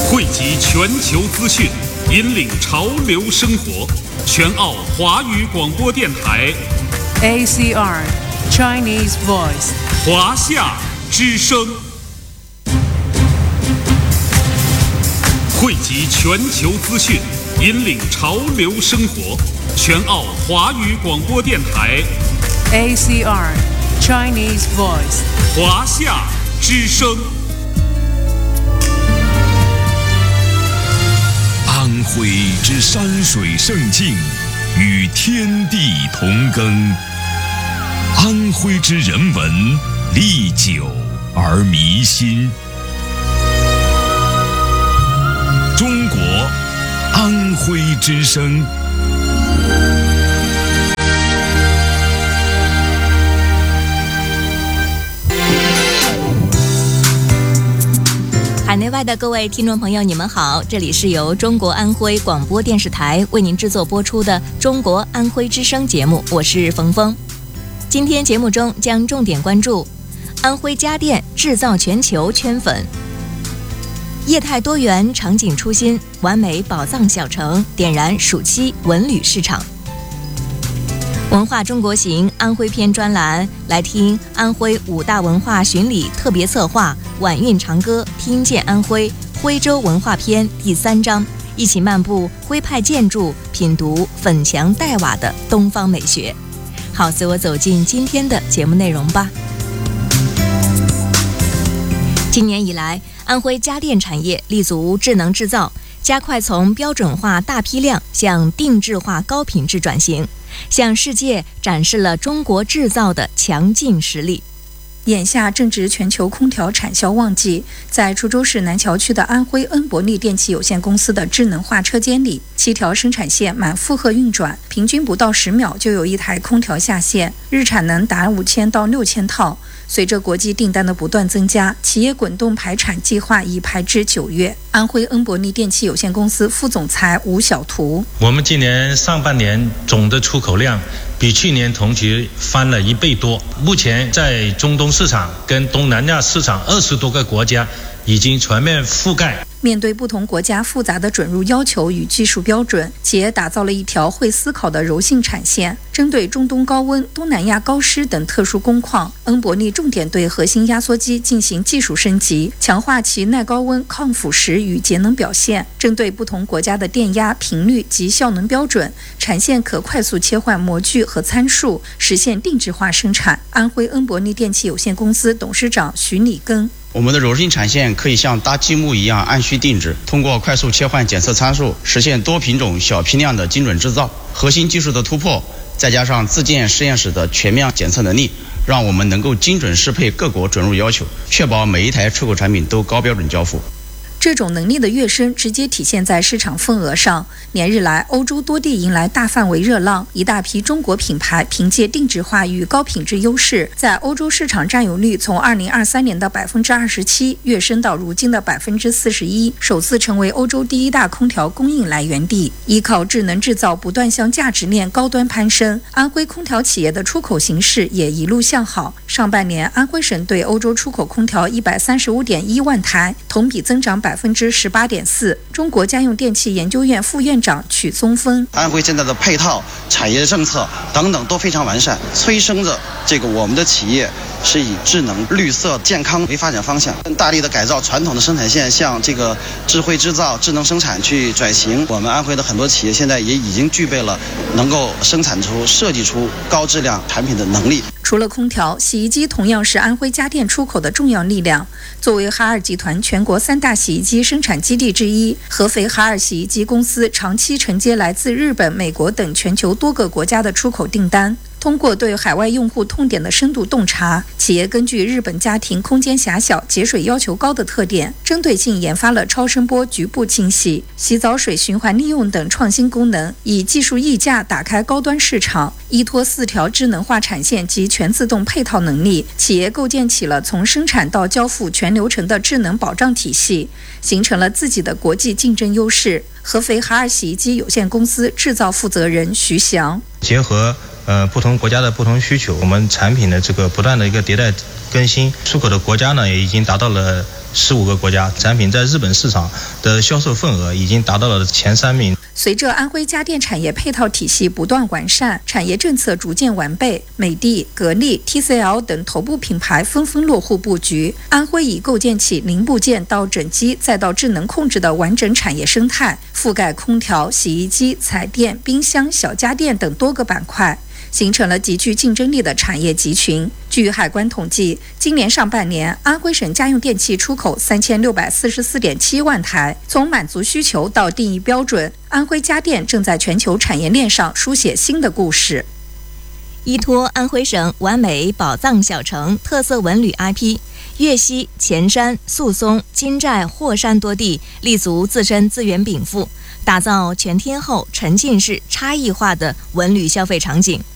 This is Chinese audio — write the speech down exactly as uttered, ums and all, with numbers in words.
汇集全球资讯，引领潮流生活。全澳华语广播电台 A C R Chinese Voice 华夏之声，汇集全球资讯，引领潮流生活。全澳华语广播电台 A C R Chinese Voice 华夏之声。 安徽之山水胜境，与天地同耕；安徽之人文，历久而弥新。中国安徽之声。 海内外的各位听众朋友，你们好，这里是由中国安徽广播电视台为您制作播出的中国安徽之声节目，我是冯峰。今天节目中将重点关注安徽家电制造全球圈粉，业态多元，场景出新，完美宝藏小城点燃暑期文旅市场。文化中国行安徽篇专栏，来听安徽五大文化巡礼特别策划晚韵长歌听见安徽徽州文化篇第三章，一起漫步徽派建筑，品读粉墙黛瓦的东方美学。好，随我走进今天的节目内容吧。今年以来，安徽家电产业立足智能制造，加快从标准化大批量向定制化高品质转型，向世界展示了中国制造的强劲实力。 眼下正值全球空调产销旺季，在滁州市南桥区的安徽恩伯利电器有限公司的智能化车间里，七条生产线满负荷运转，平均不到十秒就有一台空调下线，日产能达五千到六千套。随着国际订单的不断增加，企业滚动排产计划已排至九月。安徽恩伯利电器有限公司副总裁吴晓图： 我们今年上半年总的出口量比去年同期翻了一倍多，目前在中东市场跟东南亚市场二十多个国家已经全面覆盖。 面对不同国家复杂的准入要求与技术标准，企业打造了一条会思考的柔性产线，针对中东高温、东南亚高湿等特殊工况，恩伯利重点对核心压缩机进行技术升级，强化其耐高温、抗腐蚀与节能表现。针对不同国家的电压、频率及效能标准，产线可快速切换模具和参数，实现定制化生产。安徽恩伯利电器有限公司董事长徐礼根： 我们的柔性产线可以像搭积木一样按需定制，通过快速切换检测参数，实现多品种小批量的精准制造。核心技术的突破，再加上自建实验室的全面检测能力，让我们能够精准适配各国准入要求，确保每一台出口产品都高标准交付。 这种能力的跃升直接体现在市场份额上。连日来，欧洲多地迎来大范围热浪，一大批中国品牌凭借定制化与高品质优势，在欧洲市场占有率从二零二三年的百分之二十七跃升到如今的百分之四十一，首次成为欧洲第一大空调供应来源地。依靠智能制造不断向价值链高端攀升，安徽空调企业的出口形势也一路向好。上半年，安徽省对欧洲出口空调一百三十五点一万台，同比增长百分之十八点四。中国家用电器研究院副院长曲宗峰： 安徽现在的配套、产业政策等等都非常完善，催生着这个我们的企业是以智能、绿色、健康为发展方向，更大力的改造传统的生产线，向这个智慧制造、智能生产去转型。我们安徽的很多企业现在也已经具备了能够生产出、设计出高质量产品的能力。 除了空调，洗衣机同样是安徽家电出口的重要力量。作为哈尔集团全国三大洗衣机生产基地之一，合肥哈尔洗衣机公司长期承接来自日本、美国等全球多个国家的出口订单。通过对海外用户痛点的深度洞察，企业根据日本家庭空间狭小、节水要求高的特点，针对性研发了超声波局部清洗、洗澡水循环利用等创新功能，以技术溢价打开高端市场。依托四条智能化产线及全自动配套能力，企业构建起了从生产到交付全流程的智能保障体系，形成了自己的国际竞争优势。合肥哈尔洗衣机有限公司制造负责人徐翔： 结合呃不同国家的不同需求，我们产品的这个不断的一个迭代更新，出口的国家呢也已经达到了十五个国家，产品在日本市场的销售份额已经达到了前三名。 随着安徽家电产业配套体系不断完善，产业政策逐渐完备，美的、格力、T C L 等头部品牌纷纷落户布局，安徽已构建起零部件到整机再到智能控制的完整产业生态，覆盖空调、洗衣机、彩电、冰箱、小家电等多个板块，形成了极具竞争力的产业集群。据海关统计，今年上半年，安徽省家用电器出口三千六百四十四点七万台。从满足需求到定义标准，安徽家电正在全球产业链上书写新的故事。 依托安徽省完美宝藏小城特色文旅 I P， 粤西、潜山、宿松、金寨、霍山多地立足自身资源禀赋，打造全天候沉浸式差异化的文旅消费场景。